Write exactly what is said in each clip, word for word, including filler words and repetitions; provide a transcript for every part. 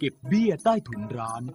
เก็บเบี้ยใต้ถุนร้าน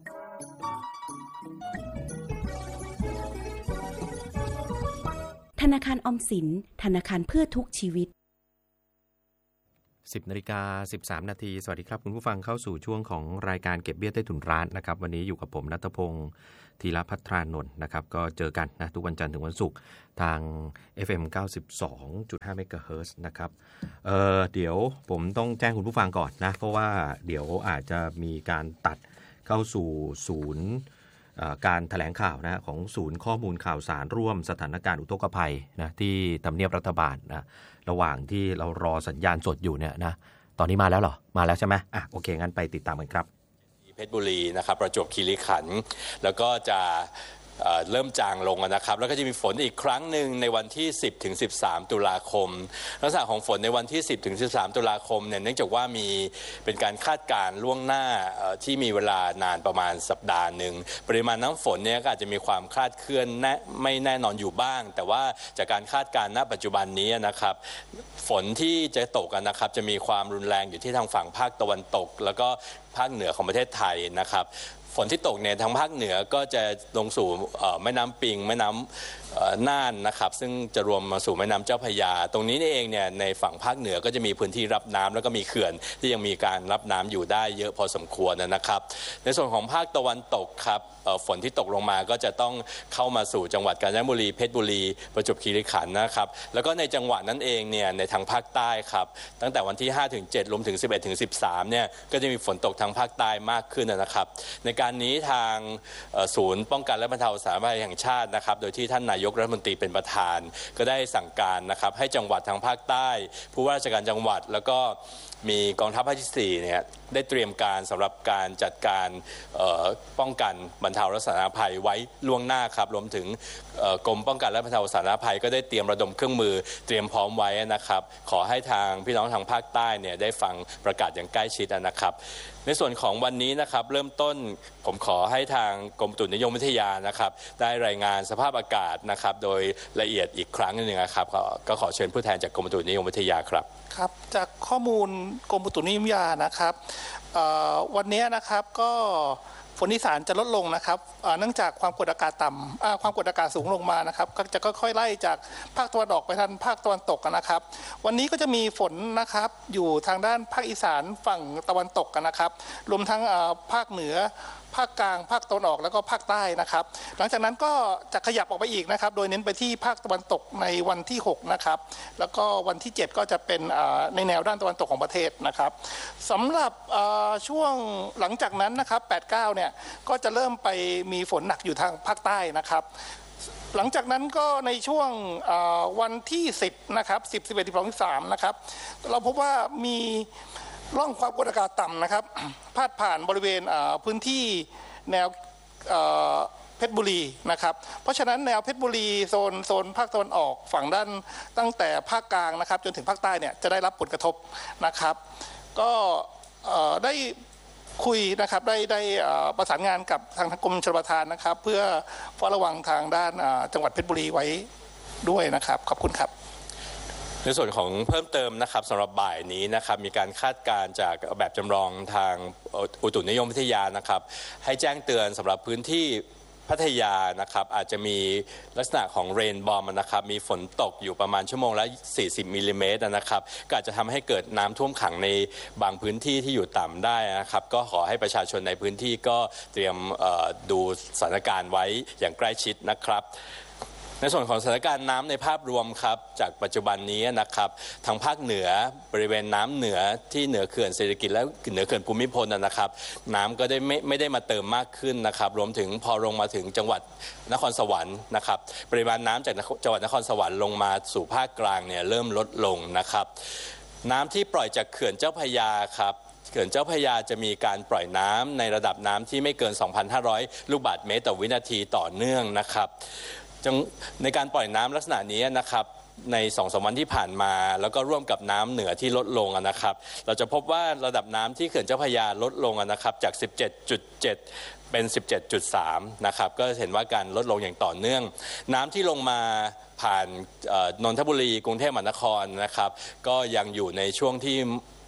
ธนาคารออมสินธนาคารเพื่อทุกชีวิตสิบนาฬิกาสิบสามนาทีสวัสดีครับคุณผู้ฟังเข้าสู่ช่วงของรายการเก็บเบี้ยใต้ถุนร้านนะครับวันนี้อยู่กับผมณัฐพงศ์ธีรภัทรานนท์นะครับก็เจอกันนะทุกวันจันทร์ถึงวันศุกร์ทาง เอฟ เอ็ม เก้าสิบสองจุดห้า เมกะเฮิรตซ์นะครับเอ่อเดี๋ยวผมต้องแจ้งคุณผู้ฟังก่อนนะเพราะว่าเดี๋ยวอาจจะมีการตัดเข้าสู่ศูนย์การแถลงข่าวนะของศูนย์ข้อมูลข่าวสารร่วมสถานการณ์อุทกภัยนะที่ทำเนียบรัฐบาลนะระหว่างที่เรารอสัญญาณสดอยู่เนี่ยนะตอนนี้มาแล้วเหรอมาแล้วใช่ไหมอ่ะโอเคงั้นไปติดตามกันครับเพชรบุรีนะครับประจวบคีรีขันธ์แล้วก็จะเริ่มจางลงนะครับแล้วก็จะมีฝนอีกครั้งหนึ่งในวันที่สิบถึงสิบสามตุลาคมลักษณะของฝนในวันที่สิบถึงสิบสามตุลาคมเนี่ยเนื่องจากว่ามีเป็นการคาดการณ์ล่วงหน้าที่มีเวลานานประมาณสัปดาห์หนึ่งปริมาณน้ำฝนเนี่ยก็อาจจะมีความคลาดเคลื่อนไม่แน่นอนอยู่บ้างแต่ว่าจากการคาดการณ์ณปัจจุบันนี้นะครับฝนที่จะตกนะครับจะมีความรุนแรงอยู่ที่ทางฝั่งภาคตะวันตกแล้วก็ภาคเหนือของประเทศไทยนะครับฝนที่ตกเนี่ยทางภาคเหนือก็จะลงสู่แม่น้ำปิงแม่น้ำน่านนะครับซึ่งจะรวมมาสู่แม่น้ำเจ้าพระยาตรงนี้นี่เองเนี่ยในฝั่งภาคเหนือก็จะมีพื้นที่รับน้ำแล้วก็มีเขื่อนที่ยังมีการรับน้ำอยู่ได้เยอะพอสมควรนะครับในส่วนของภาคตะวันตกครับฝนที่ตกลงมาก็จะต้องเข้ามาสู่จังหวัดกาญจนบุรีเพชรบุรีประจวบคีรีขันธ์นะครับแล้วก็ในจังหวัดนั้นเองเนี่ยในทางภาคใต้ครับตั้งแต่วันที่ห้าถึงเจ็ดรวมถึงสิบเอ็ดถึงสิบสามเนี่ยก็จะมีฝนตกทางภาคใต้มากขึ้นนะครับในการนี้ทางศูนย์ป้องกันและบรรเทาสาธารณภัยแห่งชาตินะครับโดยที่ท่านนายกรัฐมนตรีเป็นประธานก็ได้สั่งการนะครับให้จังหวัดทางภาคใต้ผู้ว่าราชการจังหวัดแล้วก็มีกองทัพภาคที่สี่เนี่ยได้เตรียมการสำหรับการจัดการป้องกันบรรเทาและสาธารณภัยไว้ล่วงหน้าครับรวมถึงกรมป้องกันและบรรเทาสาธารณภัยก็ได้เตรียมระดมเครื่องมือเตรียมพร้อมไว้นะครับขอให้ทางพี่น้องทางภาคใต้เนี่ยได้ฟังประกาศอย่างใกล้ชิดนะครับในส่วนของวันนี้นะครับเริ่มต้นผมขอให้ทางกรมอุตุนิยมวิทยานะครับได้รายงานสภาพอากาศนะครับโดยละเอียดอีกครั้งหนึ่งนะครับก็ขอเชิญผู้แทนจากกรมอุตุนิยมวิทยาครับครับจากข้อมูลกรมอุตุนิยมวิทยานะครับวันนี้นะครับก็ฝนอีสานจะลดลงนะครับเนื่องจากความกดอากาศต่ำความกดอากาศสูงลงมานะครับก็จะค่อยๆไล่จากภาคตะวันออกไปทางภาคตะวันตกนะครับวันนี้ก็จะมีฝนนะครับอยู่ทางด้านภาคอีสานฝั่งตะวันตกนะครับรวมทั้งภาคเหนือภาคกลางภาคตะวันออกแล้วก็ภาคใต้นะครับหลังจากนั้นก็จะขยับออกไปอีกนะครับโดยเน้นไปที่ภาคตะวันตกในวันที่หกนะครับแล้วก็วันที่เจ็ดก็จะเป็นในแนวด้านตะวันตกของประเทศนะครับสำหรับช่วงหลังจากนั้นนะครับแปด เก้าเนี่ยก็จะเริ่มไปมีฝนหนักอยู่ทางภาคใต้นะครับหลังจากนั้นก็ในช่วงวันที่สิบนะครับสิบ สิบเอ็ด สิบสอง สิบสามนะครับเราพบว่ามีร่องความกดอากาศต่ำนะครับพาดผ่านบริเวณพื้นที่แนวเพชรบุรีนะครับเพราะฉะนั้นแนวเพชรบุรีโซนโซนภาคตะวันออกฝั่งด้านตั้งแต่ภาคกลางนะครับจนถึงภาคใต้เนี่ยจะได้รับผลกระทบนะครับก็ได้คุยนะครับได้ได้ประสานงานกับทางกรมชลประทานนะครับเพื่อเฝ้าระวังทางด้านจังหวัดเพชรบุรีไว้ด้วยนะครับขอบคุณครับในส่วนของเพิ่มเติมนะครับสำหรับบ่ายนี้นะครับมีการคาดการณ์จากแบบจำลองทางอุตุนิยมวิทยานะครับให้แจ้งเตือนสำหรับพื้นที่พัทยานะครับอาจจะมีลักษณะของเรนบอมนะครับมีฝนตกอยู่ประมาณชั่วโมงละสี่สิบมิลลิเมตรนะครับก็อาจจะทำให้เกิดน้ำท่วมขังในบางพื้นที่ที่อยู่ต่ำได้นะครับก็ขอให้ประชาชนในพื้นที่ก็เตรียมดูสถานการณ์ไว้อย่างใกล้ชิดนะครับในส่วนของสถานการณ์น้ำในภาพรวมครับจากปัจจุบันนี้นะครับทางภาคเหนือบริเวณน้ำเหนือที่เหนือเขื่อนเศรษฐกิจและเหนือเขื่อนภูมิพลนะครับน้ำก็ได้ไม่ไม่ได้มาเติมมากขึ้นนะครับรวมถึงพอลงมาถึงจังหวัดนครสวรรค์นะครับปริมาณน้ำจากจังหวัดนครสวรรค์ลงมาสู่ภาคกลางเนี่ยเริ่มลดลงนะครับน้ำที่ปล่อยจากเขื่อนเจ้าพระยาครับเขื่อนเจ้าพระยาจะมีการปล่อยน้ำในระดับน้ำที่ไม่เกิน สองพันห้าร้อย ลูกบาศก์เมตรต่อวินาทีต่อเนื่องนะครับในการปล่อยน้ำลักษณะนี้นะครับในสองสามวันที่ผ่านมาแล้วก็ร่วมกับน้ำเหนือที่ลดลงนะครับเราจะพบว่าระดับน้ำที่เขื่อนเจ้าพระยาลดลงนะครับจาก สิบเจ็ดจุดเจ็ด เป็น สิบเจ็ดจุดสาม นะครับก็เห็นว่าการลดลงอย่างต่อเนื่องน้ำที่ลงมาผ่านนนทบุรีกรุงเทพมหานครนะครับก็ยังอยู่ในช่วงที่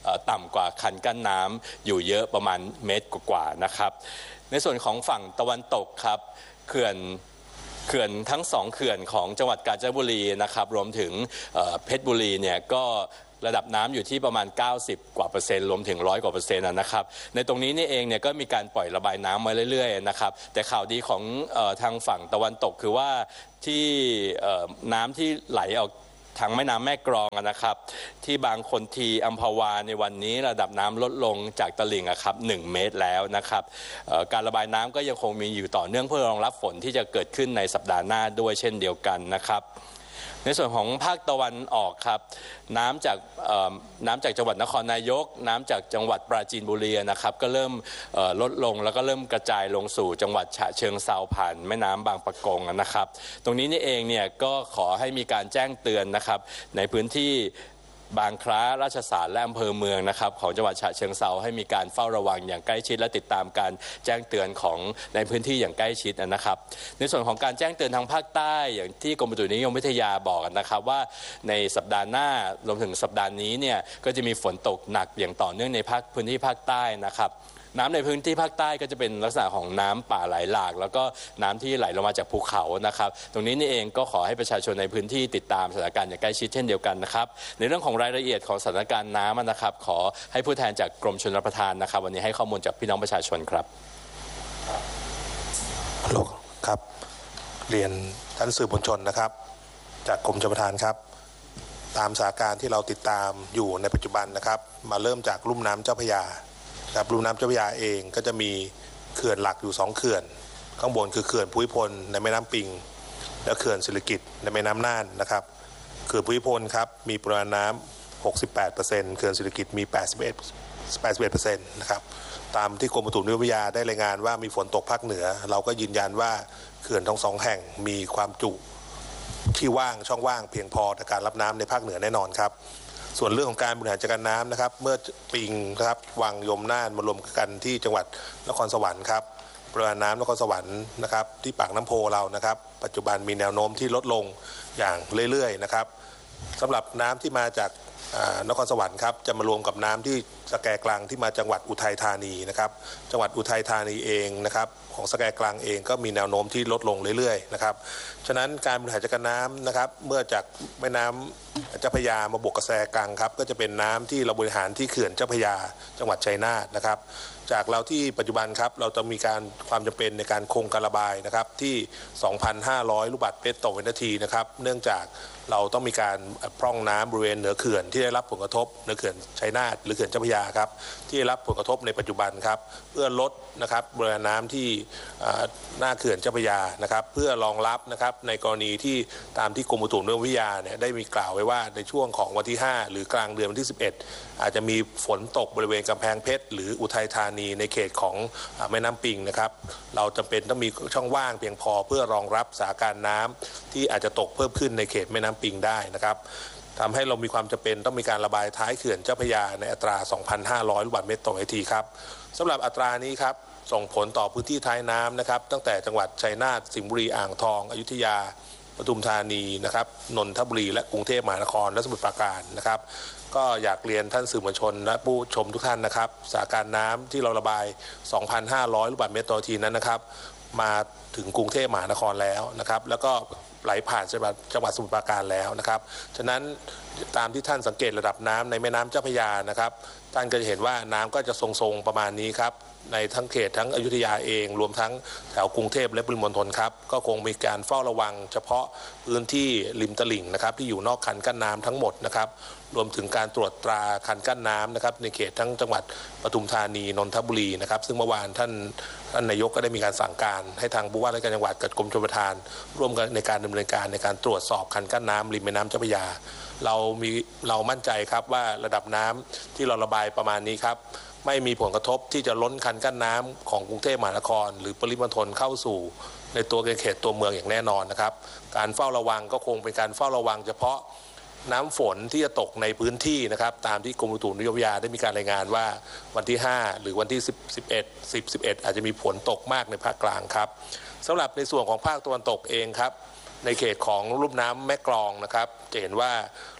ต่ำกว่าคันกั้นน้ำอยู่เยอะประมาณเมตรกว่าๆนะครับในส่วนของฝั่งตะวันตกครับเขื่อนเขื่อนทั้งสองเขื่อนของจังหวัดกาญจนบุรีนะครับรวมถึงเพชรบุรีเนี่ยก็ระดับน้ำอยู่ที่ประมาณเก้าสิบกว่าเปอร์เซ็นต์รวมถึงร้อยกว่าเปอร์เซ็นต์นะครับในตรงนี้นี่เองเนี่ยก็มีการปล่อยระบายน้ำมาเรื่อยๆนะครับแต่ข่าวดีของเอ่อทางฝั่งตะวันตกคือว่าที่เอ่อน้ำที่ไหลออกทางแม่น้ำแม่กลองนะครับที่บางคนทีอัมพวาในวันนี้ระดับน้ำลดลงจากตลิ่งครับหนึ่งเมตรแล้วนะครับการระบายน้ำก็ยังคงมีอยู่ต่อเนื่องเพื่อรองรับฝนที่จะเกิดขึ้นในสัปดาห์หน้าด้วยเช่นเดียวกันนะครับในส่วนของภาคตะวันออกครับน้ำจากน้ำจากจังหวัดนครนายกน้ำจากจังหวัดปราจีนบุรีนะครับก็เริ่มลดลงแล้วก็เริ่มกระจายลงสู่จังหวัดฉะเชิงเทราผ่านแม่น้ำบางปะกงนะครับตรงนี้นี่เองเนี่ยก็ขอให้มีการแจ้งเตือนนะครับในพื้นที่บางคล้าราชสารและอำเภอเมืองนะครับของจังหวัดฉะเชิงเทราให้มีการเฝ้าระวังอย่างใกล้ชิดและติดตามการแจ้งเตือนของในพื้นที่อย่างใกล้ชิดนะครับในส่วนของการแจ้งเตือนทางภาคใต้อย่างที่กรมอุตุนิยมวิทยาบอกนะครับว่าในสัปดาห์หน้ารวมถึงสัปดาห์นี้เนี่ยก็จะมีฝนตกหนักอย่างต่อเนื่องในภาคพื้นที่ภาคใต้นะครับน้ำในพื้นที่ภาคใต้ก็จะเป็นลักษณะของน้ำป่าไหลหลากแล้วก็น้ำที่ไหลลงมาจากภูเขานะครับตรงนี้นี่เองก็ขอให้ประชาชนในพื้นที่ติดตามสถานการณ์อย่างใกล้ชิดเช่นเดียวกันนะครับในเรื่องของรายละเอียดของสถานการณ์น้ำนะครับขอให้ผู้แทนจากกรมชลประทานนะครับวันนี้ให้ข้อมูลจากพี่น้องประชาชนครับฮัลโหลครับเรียนท่านสื่อมวลชนนะครับจากกรมชลประทานครับตามสถานการณ์ที่เราติดตามอยู่ในปัจจุบันนะครับมาเริ่มจากลุ่มน้ำเจ้าพระยาครับลุ่มน้ำเจ้าพระยาเองก็จะมีเขื่อนหลักอยู่สองเขื่อนข้างบนคือเขื่อนภูมิพลในแม่น้ำปิงและเขื่อนศิริกิติ์ในแม่น้ำน่านนะครับเขื่อนภูมิพลครับมีปริมาณน้ำ หกสิบแปดเปอร์เซ็นต์ เขื่อนศิริกิติ์มี แปดสิบเอ็ดเปอร์เซ็นต์ นะครับตามที่กรมอุตุนิยมวิทยาได้รายงานว่ามีฝนตกภาคเหนือเราก็ยืนยันว่าเขื่อนทั้งสองแห่งมีความจุที่ว่างช่องว่างเพียงพอในการรับน้ำในภาคเหนือแน่นอนครับส่วนเรื่องของการบริหารจัดการน้ำนะครับเมื่อปิงนะครับวังยมน่านมารวมกันที่จังหวัดนครสวรรค์ครับปริมาณน้ำนครสวรรค์นะครับที่ปากน้ำโพเรานะครับปัจจุบันมีแนวโน้มที่ลดลงอย่างเรื่อยๆนะครับสำหรับน้ำที่มาจากนครสวรรค์ครับจะมารวมกับน้ำที่สแกกลางที่มาจังหวัดอุทัยธานีนะครับจังหวัดอุทัยธานีเองนะครับของสแกกลางเองก็มีแนวโน้มที่ลดลงเรื่อยๆนะครับฉะนั้นการบริหารจัดการน้ำนะครับเมื่อจากแม่น้ำเจ้าพระยามาบวกกับสแกกลางครับก็จะเป็นน้ำที่เราบริหารที่เขื่อนเจ้าพระยาจังหวัดชัยนาทนะครับจากเราที่ปัจจุบันครับเราจะมีการความจำเป็นในการคงการระบายนะครับที่ สองพันห้าร้อย ลูกบาศก์เมตรต่อวินาทีนะครับเนื่องจากเราต้องมีการพร่องน้ำบริเวณเหนือเขื่อนที่ได้รับผลกระทบเหนือเขื่อนชัยนาทหรือเขื่อนเจ้าพระยาครับที่ได้รับผลกระทบในปัจจุบันครับเพื่อลดนะครับบริเวณน้ำที่หน้าเขื่อนเจ้าพระยานะครับเพื่อรองรับนะครับในกรณีที่ตามที่กรมอุตุนิยมวิทยาเนี่ยได้มีกล่าวไว้ว่าในช่วงของวันที่ห้าหรือกลางเดือนวันที่สิบเอ็ดอาจจะมีฝนตกบริเวณกำแพงเพชรหรืออุทัยธานีในเขตของแม่น้ำปิงนะครับเราจำเป็นต้องมีช่องว่างเพียงพอเพื่อรองรับสถานการณ์น้ำที่อาจจะตกเพิ่มขึ้นในเขตแม่น้ำปิงได้นะครับทำให้เรามีความจำเป็นต้องมีการระบายท้ายเขื่อนเจ้าพระยาในอัตรา สองพันห้าร้อย ลูกบาศก์เมตรต่อวินาทีครับสำหรับอัตรานี้ครับส่งผลต่อพื้นที่ท้ายน้ำนะครับตั้งแต่จังหวัดชัยนาทสิงห์บุรีอ่างทองอยุธยาปทุมธานีนะครับนนทบุรีและกรุงเทพมหานครและสมุทรปราการนะครับก็อยากเรียนท่านสื่อมวลชนและผู้ชมทุกท่านนะครับสถานการณ์น้ำที่เราระบาย สองพันห้าร้อย ลูกบาศก์เมตรต่อนาทีนั้นนะครับมาถึงกรุงเทพมหานครแล้วนะครับแล้วก็ไหลผ่านจังหวัดจังหวัดสมุทรปราการแล้วนะครับฉะนั้นตามที่ท่านสังเกตระดับน้ำในแม่น้ำเจ้าพระยานะครับท่านก็จะเห็นว่าน้ำก็จะทรงๆประมาณนี้ครับในทั้งเขตทั้งอยุธยาเองรวมทั้งแถวกรุงเทพและปริมณฑลครับก็คงมีการเฝ้าระวังเฉพาะพื้นที่ริมตลิ่งนะครับที่อยู่นอกคันกั้นน้ำทั้งหมดนะครับรวมถึงการตรวจตราคันกั้นน้ำนะครับในเขตทั้งจังหวัดปทุมธานีนนทบุรีนะครับซึ่งเมื่อวานท่านท่านนายกก็ได้มีการสั่งการให้ทางผู้ว่าราชการจังหวัดกับกรมชลประทานร่วมกันในการดำเนินการในการตรวจสอบคันกั้นน้ำริมแม่น้ำเจ้าพระยาเรามีเรามั่นใจครับว่าระดับน้ำที่เราระบายประมาณนี้ครับไม่มีผลกระทบที่จะล้นคันกั้นน้ำของกรุงเทพมหานครหรือปริมณฑลเข้าสู่ในตัวเขตตัวเมืองอย่างแน่นอนนะครับการเฝ้าระวังก็คงเป็นการเฝ้าระวังเฉพาะน้ำฝนที่จะตกในพื้นที่นะครับตามที่กรมอุตุนิยมวิทยาได้มีการรายงานว่าวันที่ห้าหรือวันที่สิบ สิบเอ็ด สิบ สิบเอ็ดอาจจะมีฝนตกมากในภาคกลางครับสำหรับในส่วนของภาคตะวันตกเองครับในเขตของลุ่มน้ำแม่กลองนะครับจะเห็นว่า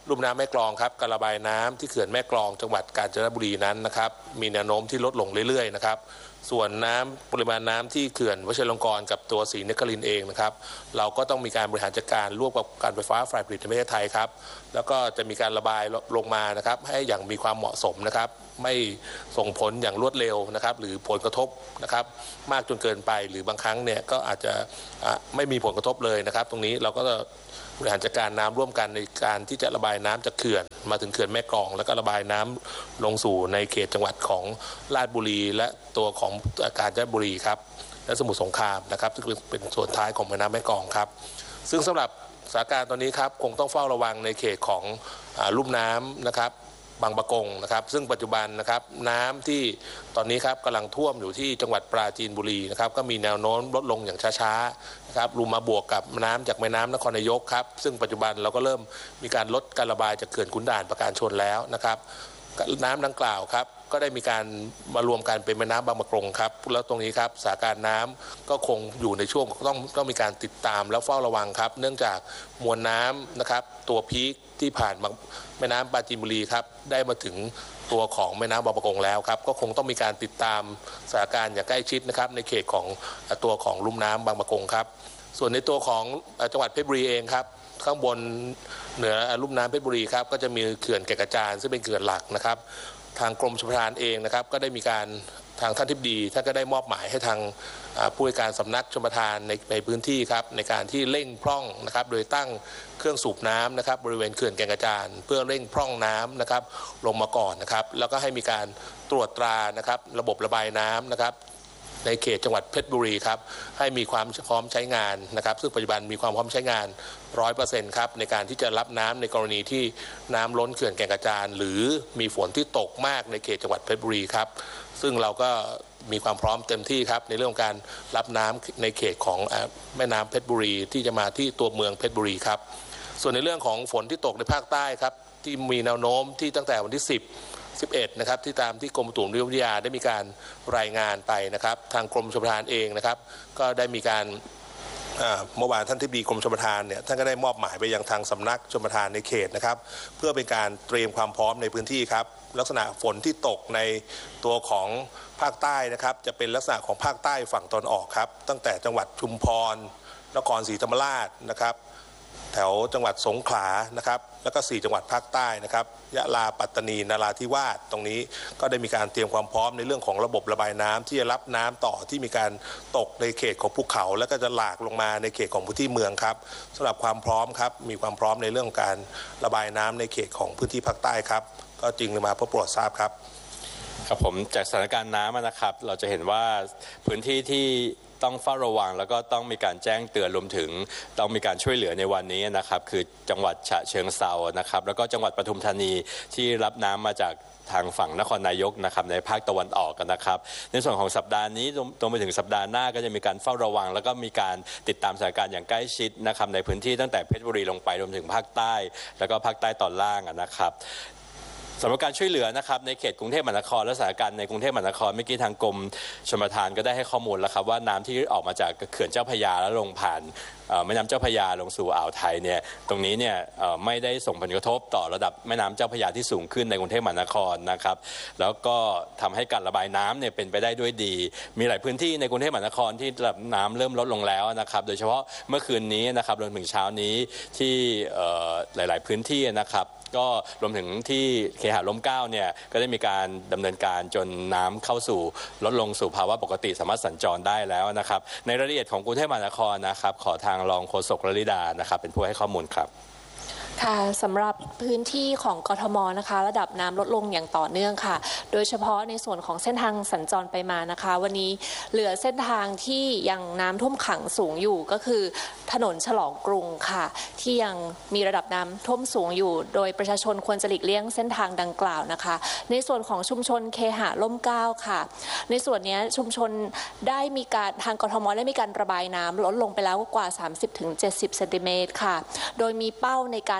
ลุ่มน้ำแม่กลองครับการระบายน้ำที่เขื่อนแม่กลองจังหวัดกาญจนบุรีนั้นนะครับมีแนวโน้มที่ลดลงเรื่อยๆนะครับส่วนน้ำปริมาณน้ำที่เขื่อนวชิรลงกรณ์กับตัวศรีนครินทร์เองนะครับเราก็ต้องมีการบริหารจัดการร่วมกับการไฟฟ้าฝ่ายผลิตแห่งประเทศไทยครับแล้วก็จะมีการระบายลงมานะครับให้อย่างมีความเหมาะสมนะครับไม่ส่งผลอย่างรวดเร็วนะครับหรือผลกระทบนะครับมากจนเกินไปหรือบางครั้งเนี่ยก็อาจจะไม่มีผลกระทบเลยนะครับตรงนี้เราก็จะบริหารจัดการน้ำร่วมกันในการที่จะระบายน้ำจากเขื่อนมาถึงเขื่อนแม่กลองแล้วก็ระบายน้ำลงสู่ในเขตจังหวัดของราชบุรีและตัวของกาญจนบุรีครับและสมุทรสงครามนะครับซึ่งเป็นส่วนท้ายของแม่น้ำแม่กลองครับซึ่งสำหรับสถานการณ์ตอนนี้ครับคงต้องเฝ้าระวังในเขตของลุ่มน้ำนะครับบางปะกงนะครับซึ่งปัจจุบันนะครับน้ำที่ตอนนี้ครับกำลังท่วมอยู่ที่จังหวัดปราจีนบุรีนะครับก็มีแนวโน้มลดลงอย่างช้าๆนะครับรวมมาบวกกับน้ำจากแม่น้ำนครนายกครับซึ่งปัจจุบันเราก็เริ่มมีการลดการระบายจากเขื่อนขุนด่านประการชนแล้วนะครับน้ำดังกล่าวครับก็ได้มีการมารวมกันเป็นแม่น้ำบางปะกงครับแล้วตรงนี้ครับสถานการณ์น้ำก็คงอยู่ในช่วงต้องต้องมีการติดตามแล้วเฝ้าระวังครับเนื่องจากมวลน้ำนะครับตัวพีคที่ผ่านแม่น้ำปราจีนบุรีครับได้มาถึงตัวของแม่น้ำบางปะกงแล้วครับก็คงต้องมีการติดตามสถานการณ์อย่างใกล้ชิดนะครับในเขตของตัวของลุ่มน้ำบางปะกงครับส่วนในตัวของจังหวัดเพชรบุรีเองครับข้างบนเหนือลุ่มน้ำเพชรบุรีครับก็จะมีเขื่อนแก่งกระจานซึ่งเป็นเขื่อนหลักนะครับทางกรมชลประทานเองนะครับก็ได้มีการทางท่านทิบดีท่านก็ได้มอบหมายให้ทางผู้ว่าการสำนักชลประทานในในพื้นที่ครับในการที่เร่งพร่องนะครับโดยตั้งเครื่องสูบน้ำนะครับบริเวณเขื่อนแก่งกระจานเพื่อเร่งพร่องน้ำนะครับลงมาก่อนนะครับแล้วก็ให้มีการตรวจตรานะครับระบบระบายน้ำนะครับในเขตจังหวัดเพชรบุรีครับให้มีความพร้อมใช้งานนะครับซึ่งปัจจุบันมีความพร้อมใช้งาน ร้อยเปอร์เซ็นต์ ครับในการที่จะรับน้ำในกรณีที่น้ำล้นเขื่อนแก่งกระจานหรือมีฝนที่ตกมากในเขตจังหวัดเพชรบุรีครับซึ่งเราก็มีความพร้อมเต็มที่ครับในเรื่องการรับน้ำในเขตของแม่น้ำเพชรบุรีที่จะมาที่ตัวเมืองเพชรบุรีครับส่วนในเรื่องของฝนที่ตกในภาคใต้ครับที่มีแนวโน้มที่ตั้งแต่วันที่สิบ สิบเอ็ดนะครับที่ตามที่กรมอุตุนิยมวิทยาได้มีการรายงานไปนะครับทางกรมชลประทานเองนะครับก็ได้มีการเมื่อวานท่านที่ดีกรมชลประทานเนี่ยท่านก็ได้มอบหมายไปยังทางสำนักชลประทานในเขตนะครับเพื่อเป็นการเตรียมความพร้อมในพื้นที่ครับลักษณะฝนที่ตกในตัวของภาคใต้นะครับจะเป็นลักษณะของภาคใต้ฝั่งตอนออกครับตั้งแต่จังหวัดชุมพรนครศรีธรรมราชนะครับแถวจังหวัดสงขลานะครับแล้วก็สี่จังหวัดภาคใต้นะครับยะลาปัตตานีนราธิวาสตรงนี้ก็ได้มีการเตรียมความพร้อมในเรื่องของระบบระบายน้ำที่จะรับน้ำต่อที่มีการตกในเขตของภูเขาแล้วก็จะหลากลงมาในเขตของพื้นที่เมืองครับสำหรับความพร้อมครับมีความพร้อมในเรื่องการระบายน้ำในเขตของพื้นที่ภาคใต้ครับก็จึงมาเพื่อโปรดทราบครับครับผมจากสถานการณ์น้ำนะครับเราจะเห็นว่าพื้นที่ที่ต้องเฝ้าระวังแล้วก็ต้องมีการแจ้งเตือนรวมถึงต้องมีการช่วยเหลือในวันนี้นะครับคือจังหวัดฉะเชิงเทรานะครับแล้วก็จังหวัดปทุมธานีที่รับน้ำมาจากทางฝั่งนครนายกนะครับในภาคตะวันออกกันนะครับในส่วนของสัปดาห์นี้ตรงไปถึงสัปดาห์หน้าก็จะมีการเฝ้าระวังแล้วก็มีการติดตามสถานการณ์อย่างใกล้ชิดนะครับในพื้นที่ตั้งแต่เพชรบุรีลงไปรวมถึงภาคใต้แล้วก็ภาคใต้ตอนล่างนะครับสำหรับการช่วยเหลือนะครับในเขตกรุงเทพมหานครและสถานการณ์ในกรุงเทพมหานครเมื่อกี้ทางกรมชลประทานก็ได้ให้ข้อมูลแล้วครับว่าน้ำที่ออกมาจากเขื่อนเจ้าพระยาแล้วลงผ่านแม่น้ำเจ้าพระยาลงสู่อ่าวไทยเนี่ยตรงนี้เนี่ยไม่ได้ส่งผลกระทบต่อระดับแม่น้ำเจ้าพระยาที่สูงขึ้นในกรุงเทพมหานครนะครับแล้วก็ทำให้การระบายน้ำเนี่ยเป็นไปได้ด้วยดีมีหลายพื้นที่ในกรุงเทพมหานครที่ระดับน้ำเริ่มลดลงแล้วนะครับโดยเฉพาะเมื่อคืนนี้นะครับรวมถึงเช้านี้ที่หลายๆพื้นที่นะครับก็รวมถึงที่เคหะร่มเกล้าเนี่ยก็ได้มีการดำเนินการจนน้ำเข้าสู่ลดลงสู่ภาวะปกติสามารถสัญจรได้แล้วนะครับในรายละเอียดของกรุงเทพมหานครนะครับขอทางรองโฆษกลลิดานะครับเป็นผู้ให้ข้อมูลครับค่ะสำหรับพื้นที่ของกทมนะคะระดับน้ำลดลงอย่างต่อเนื่องค่ะโดยเฉพาะในส่วนของเส้นทางสัญจรไปมานะคะวันนี้เหลือเส้นทางที่ยังน้ำท่วมขังสูงอยู่ก็คือถนนฉลองกรุงค่ะที่ยังมีระดับน้ำท่วมสูงอยู่โดยประชาชนควรจะหลีกเลี่ยงเส้นทางดังกล่าวนะคะในส่วนของชุมชนเคหะร่มเกล้าค่ะในส่วนนี้ชุมชนได้มีการทางกทมได้มีการระบายน้ำลดลงไปแล้วกว่า สามสิบถึงเจ็ดสิบ เซนติเมตรค่ะโดยมีเป้าในการ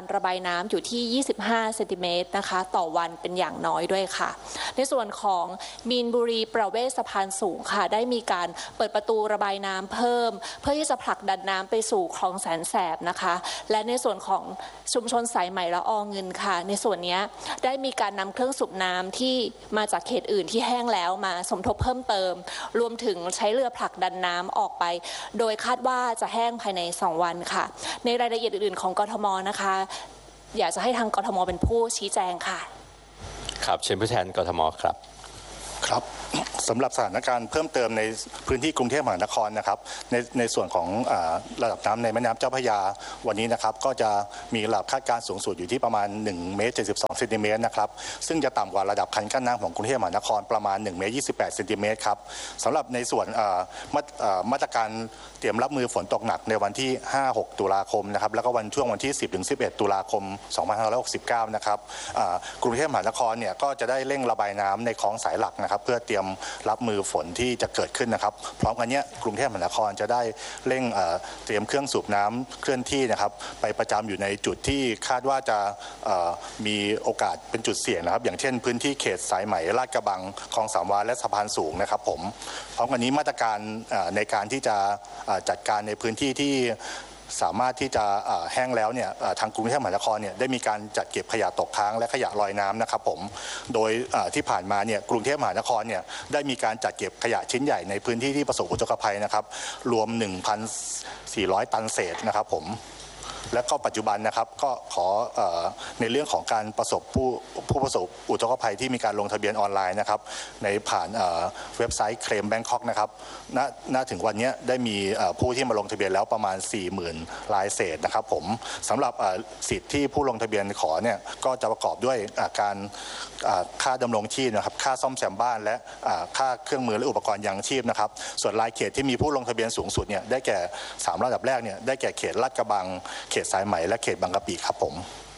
ระบายน้ำอยู่ที่ยี่สิบห้าเซนติเมตรนะคะต่อวันเป็นอย่างน้อยด้วยค่ะในส่วนของมีนบุรีประเวศสะพานสูงค่ะได้มีการเปิดประตูระบายน้ำเพิ่มเพื่อที่จะผลักดันน้ำไปสู่คลองแสนแสบนะคะและในส่วนของชุมชนสายใหม่ละอองเงินค่ะในส่วนนี้ได้มีการนำเครื่องสูบน้ำที่มาจากเขตอื่นที่แห้งแล้วมาสมทบเพิ่มเติมรวมถึงใช้เรือผลักดันน้ำออกไปโดยคาดว่าจะแห้งภายในสองวันค่ะในรายละเอียดอื่นๆของกทมนะคะอยากจะให้ทางกทมเป็นผู้ชี้แจงค่ะครับเชิญผู้แทนกทมครับครับสำหรับสถานการณ์เพิ่มเติมในพื้นที่กรุงเทพมหานครนะครับในในส่วนของระดับน้ำในแม่น้ำเจ้าพระยาวันนี้นะครับก็จะมีระดับคาดการณ์สูงสุดอยู่ที่ประมาณหนึ่งเมตรเจ็ดสิบสองเซนติเมตรนะครับซึ่งจะต่ำกว่าระดับคันกั้นน้ำของกรุงเทพมหานครประมาณหนึ่งเมตรยี่สิบแปดเซนติเมตรครับสำหรับในส่วนมาตรการเตรียมรับมือฝนตกหนักในวันที่ ห้าหก ตุลาคมนะครับแล้วก็วันช่วงวันที่ สิบถึงสิบเอ็ด ตุลาคม สองพันห้าร้อยหกสิบเก้านะครับกรุงเทพมหานครเนี่ยก็จะได้เร่งระบายน้ำในคลองสายหลักนะครับเพื่อเตรียมรับมือฝนที่จะเกิดขึ้นนะครับพร้อมกันนี้กรุงเทพมหานครจะได้เร่งเตรียมเครื่องสูบน้ำเคลื่อนที่นะครับไปประจำอยู่ในจุดที่คาดว่าจะมีโอกาสเป็นจุดเสี่ยงนะครับอย่างเช่นพื้นที่เขตสายไหมลาดกระบังคลองสามวาและสะพานสูงนะครับผมพร้อมกันนี้มาตรการในการที่จะจัดการในพื้นที่ที่สามารถที่จะแห้งแล้วเนี่ยทางกรุงเทพมหานครเนี่ยได้มีการจัดเก็บขยะตกค้างและขยะลอยน้ำนะครับผมโดยที่ผ่านมาเนี่ยกรุงเทพมหานครเนี่ยได้มีการจัดเก็บขยะชิ้นใหญ่ในพื้นที่ที่ประสบอุทกภัยนะครับรวม หนึ่งพันสี่ร้อย ตันเศษนะครับผมและก็ปัจจุบันนะครับก็ขอในเรื่องของการประสบผู้ผู้ประสบอุทกภัยที่มีการลงทะเบียนออนไลน์นะครับในผ่านเว็บไซต์เคลมแบงคอกนะครับณณถึงวันนี้ได้มีผู้ที่มาลงทะเบียนแล้วประมาณ สี่หมื่น รายเศษนะครับผมสำหรับสิทธิ์ที่ผู้ลงทะเบียนขอเนี่ยก็จะประกอบด้วยการค่าดำรงชีพนะครับค่าซ่อมแซมบ้านและค่าเครื่องมือและอุปกรณ์ยังชีพนะครับส่วนรายเขตที่มีผู้ลงทะเบียนสูงสุดเนี่ยได้แก่สามระดับแรกเนี่ยได้แก่เขตลาดกระบังเขตสายไหมและเขตบางกะปิครับผม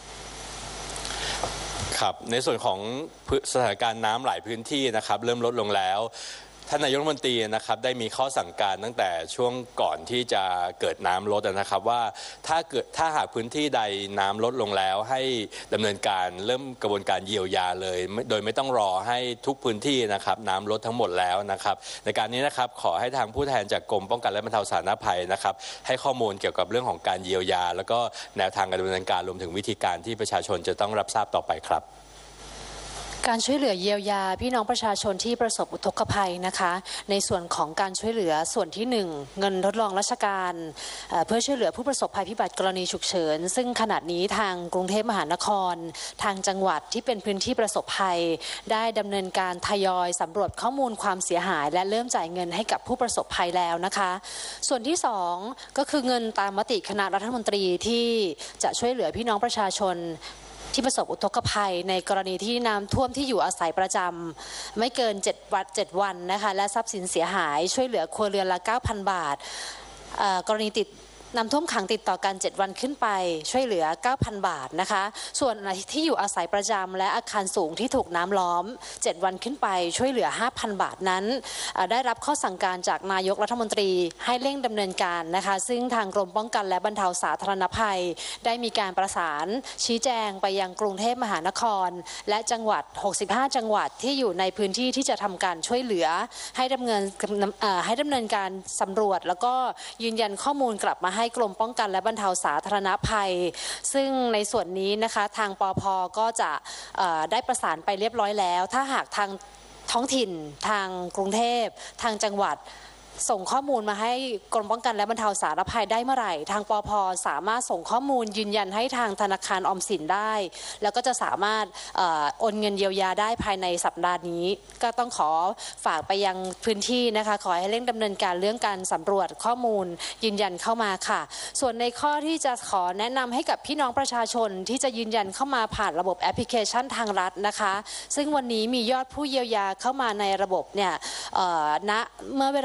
ครับในส่วนของสถานการณ์น้ำหลายพื้นที่นะครับเริ่มลดลงแล้วท่านนายกรัฐมนตรีนะครับได้มีข้อสั่งการตั้งแต่ช่วงก่อนที่จะเกิดน้ำลดนะครับว่าถ้าเกิดถ้าหากพื้นที่ใดน้ำลดลงแล้วให้ดำเนินการเริ่มกระบวนการเยียวยาเลยโดยไม่ต้องรอให้ทุกพื้นที่นะครับน้ำลดทั้งหมดแล้วนะครับในการนี้นะครับขอให้ทางผู้แทนจากกรมป้องกันและบรรเทาสาธารณภัยนะครับให้ข้อมูลเกี่ยวกับเรื่องของการเยียวยาแล้วก็แนวทางการดำเนินการรวมถึงวิธีการที่ประชาชนจะต้องรับทราบต่อไปครับการช่วยเหลือเยียวยาพี่น้องประชาชนที่ประสบอุทกภัยนะคะในส่วนของการช่วยเหลือส่วนที่หนึ่งเงินทดลองราชการเพื่อช่วยเหลือผู้ประสบภัยพิบัติกรณีฉุกเฉินซึ่งขณะนี้ทางกรุงเทพมหานครทางจังหวัดที่เป็นพื้นที่ประสบภัยได้ดำเนินการทยอยสำรวจข้อมูลความเสียหายและเริ่มจ่ายเงินให้กับผู้ประสบภัยแล้วนะคะส่วนที่สองก็คือเงินตามมติคณะรัฐมนตรีที่จะช่วยเหลือพี่น้องประชาชนที่ประสบอุทกภัยในกรณีที่น้ำท่วมที่อยู่อาศัยประจำไม่เกินเจ็ดวันเจ็ดวันนะคะและทรัพย์สินเสียหายช่วยเหลือครัวเรือนละ เก้าพัน บาทกรณีติดน้ำท่วมขังติดต่อกันเจ็ดวันขึ้นไปช่วยเหลือ เก้าพัน บาทนะคะส่วนที่อยู่อาศัยประจำและอาคารสูงที่ถูกน้ำล้อมเจ็ดวันขึ้นไปช่วยเหลือ ห้าพัน บาทนั้นได้รับข้อสั่งการจากนายกรัฐมนตรีให้เร่งดำเนินการนะคะซึ่งทางกรมป้องกันและบรรเทาสาธารณภัยได้มีการประสานชี้แจงไปยังกรุงเทพมหานครและจังหวัดหกสิบห้าจังหวัดที่อยู่ในพื้นที่ที่จะทำการช่วยเหลือให้ดำเนินให้ดำเนินการสำรวจแล้วก็ยืนยันข้อมูลกลับมาให้กรมป้องกันและบรรเทาสาธารณภัยซึ่งในส่วนนี้นะคะทางปภ.ก็จะได้ประสานไปเรียบร้อยแล้วถ้าหากทางท้องถิ่นทางกรุงเทพทางจังหวัดส่งข้อมูลมาให้กรมป้องกันและบรรเทาสาธารณภัยได้เมื่อไหร่ทางปภ.สามารถส่งข้อมูลยืนยันให้ทางธนาคารออมสินได้แล้วก็จะสามารถโอนเงินเยียวยาได้ภายในสัปดาห์นี้ก็ต้องขอฝากไปยังพื้นที่นะคะขอให้เร่งดำเนินการเรื่องการสำรวจข้อมูลยืนยันเข้ามาค่ะส่วนในข้อที่จะขอแนะนำให้กับพี่น้องประชาชนที่จะยืนยันเข้ามาผ่านระบบแอปพลิเคชันทางรัฐนะคะซึ่งวันนี้มียอดผู้เยียวยาเข้ามาในระบบเนี่ยณเมื่อเวลา เจ็ด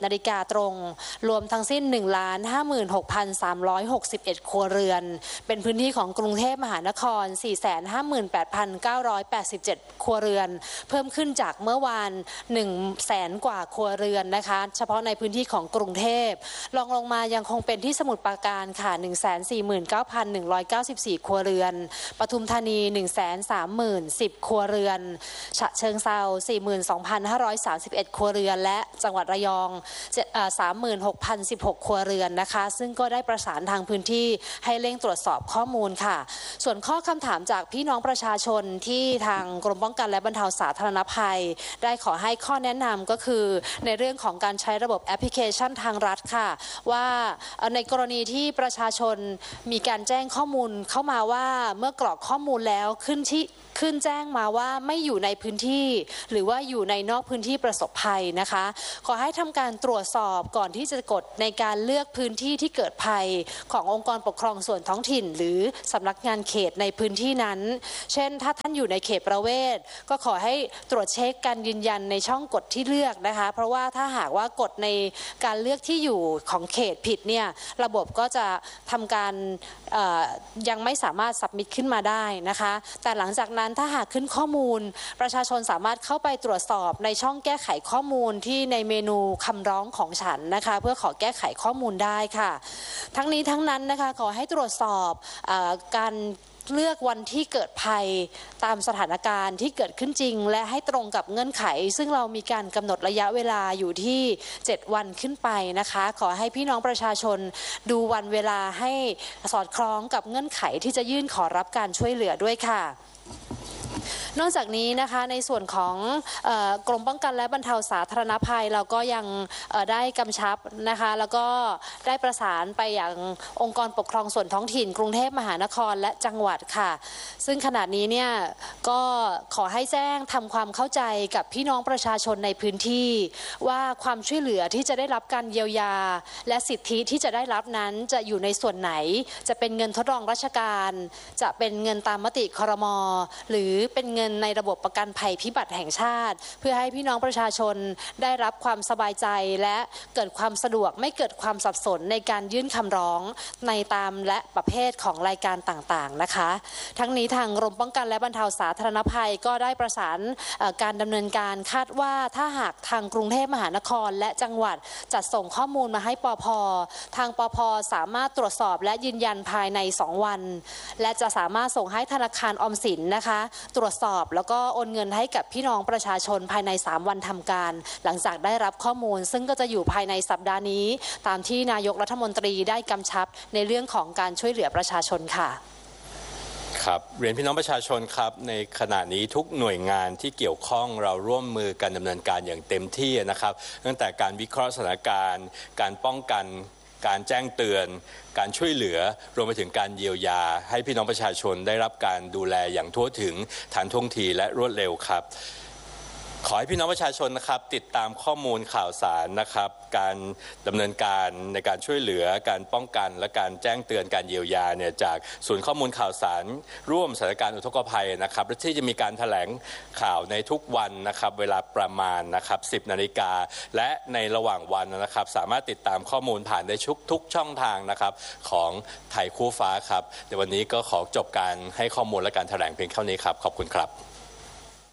นาฬิกาตรงรวมทั้งสิ้น หนึ่งล้านห้าหมื่นหกพันสามร้อยหกสิบเอ็ด ครัวเรือนเป็นพื้นที่ของกรุงเทพมหานคร สี่แสนห้าหมื่นแปดพันเก้าร้อยแปดสิบเจ็ด ครัวเรือนเพิ่มขึ้นจากเมื่อวาน หนึ่งแสน กว่าครัวเรือนนะคะเฉพาะในพื้นที่ของกรุงเทพรองลงมายังคงเป็นที่สมุทรปราการค่ะ หนึ่งแสนสี่หมื่นเก้าพันหนึ่งร้อยเก้าสิบสี่ ครัวเรือนปทุมธานี หนึ่งแสนสามหมื่นสิบ ครัวเรือนฉะเชิงเทรา สี่หมื่นสองพันห้าร้อยสามสิบเอ็ด ครัวเรือนและจังหวัดระยอง สามหมื่นหกพันสิบหก ครัวเรือนนะคะซึ่งก็ได้ประสานทางพื้นที่ให้เร่งตรวจสอบข้อมูลค่ะส่วนข้อคำถามจากพี่น้องประชาชนที่ทางกรมป้องกันและบรรเทาสาธารณภัยได้ขอให้ข้อแนะนำก็คือในเรื่องของการใช้ระบบแอปพลิเคชันทางรัฐค่ะว่าในกรณีที่ประชาชนมีการแจ้งข้อมูลเข้ามาว่าเมื่อกรอกข้อมูลแล้วขึ้นที่ขึ้นแจ้งมาว่าไม่อยู่ในพื้นที่หรือว่าอยู่ในนอกพื้นที่ประสบภัยนะคะขอให้ทำการตรวจสอบก่อนที่จะกดในการเลือกพื้นที่ที่เกิดภัยขององค์กรปกครองส่วนท้องถิ่นหรือสำนักงานเขตในพื้นที่นั้นเช่นถ้าท่านอยู่ในเขตประเวศก็ขอให้ตรวจเช็คการยืนยันในช่องกดที่เลือกนะคะเพราะว่าถ้าหากว่ากดในการเลือกที่อยู่ของเขตผิดเนี่ยระบบก็จะทำการยังไม่สามารถสับมิทขึ้นมาได้นะคะแต่หลังจากนั้นถ้าหากขึ้นข้อมูลประชาชนสามารถเข้าไปตรวจสอบในช่องแก้ไขข้อมูลที่ในเมนูคำร้องของฉันนะคะเพื่อขอแก้ไขข้อมูลได้ค่ะทั้งนี้ทั้งนั้นนะคะขอให้ตรวจสอบเอ่อการเลือกวันที่เกิดภัยตามสถานการณ์ที่เกิดขึ้นจริงและให้ตรงกับเงื่อนไขซึ่งเรามีการกำหนดระยะเวลาอยู่ที่เจ็ดวันขึ้นไปนะคะขอให้พี่น้องประชาชนดูวันเวลาให้สอดคล้องกับเงื่อนไขที่จะยื่นขอรับการช่วยเหลือด้วยค่ะนอกจากนี้นะคะในส่วนของเอ่อกรมป้องกันและบรรเทาสาธารณภัยเราก็ยังเอ่อได้กำชับนะคะแล้วก็ได้ประสานไปอย่างองค์กรปกครองส่วนท้องถิ่นกรุงเทพมหานครและจังหวัดค่ะซึ่งขณะนี้เนี่ยก็ขอให้แจ้งทำความเข้าใจกับพี่น้องประชาชนในพื้นที่ว่าความช่วยเหลือที่จะได้รับการเยียวยาและสิทธิที่จะได้รับนั้นจะอยู่ในส่วนไหนจะเป็นเงินทดลองราชการจะเป็นเงินตามมติครม.หรือเป็นเงินในระบบประกันภัยพิบัติแห่งชาติเพื่อให้พี่น้องประชาชนได้รับความสบายใจและเกิดความสะดวกไม่เกิดความสับสนในการยื่นคำร้องในตามและประเภทของรายการต่างๆนะคะทั้งนี้ทางกรมป้องกันและบรรเทาสาธารณภัยก็ได้ประสานการดำเนินการคาดว่าถ้าหากทางกรุงเทพมหานครและจังหวัดจัดส่งข้อมูลมาให้ปภ.ทางปภ.สามารถตรวจสอบและยืนยันภายในสองวันและจะสามารถส่งให้ธนาคารออมสินนะคะตรวจสอบแล้วก็โอนเงินให้กับพี่น้องประชาชนภายในสามวันทำการหลังจากได้รับข้อมูลซึ่งก็จะอยู่ภายในสัปดาห์นี้ตามที่นายกรัฐมนตรีได้กำชับในเรื่องของการช่วยเหลือประชาชนค่ะครับเรียนพี่น้องประชาชนครับในขณะนี้ทุกหน่วยงานที่เกี่ยวข้องเราร่วมมือกันดำเนินการอย่างเต็มที่นะครับตั้งแต่การวิเคราะห์สถานการณ์การป้องกันการแจ้งเตือนการช่วยเหลือรวมไปถึงการเยียวยาให้พี่น้องประชาชนได้รับการดูแลอย่างทั่วถึงทันท่วงทีและรวดเร็วครับขอให้พี่น้องประชาชนนะครับติดตามข้อมูลข่าวสารนะครับการดำเนินการในการช่วยเหลือการป้องกันและการแจ้งเตือนการเยียวยาเนี่ยจากศูนย์ข้อมูลข่าวสารร่วมสถานการณ์อุทกภัยนะครับและที่จะมีการแถลงข่าวในทุกวันนะครับเวลาประมาณนะครับสิบนาฬิกาและในระหว่างวันนะครับสามารถติดตามข้อมูลผ่านได้ทุกทุกช่องทางนะครับของไทยคู่ฟ้าครับในวันนี้ก็ขอจบการให้ข้อมูลและการแถลงเพียงเท่านี้ครับขอบคุณครับ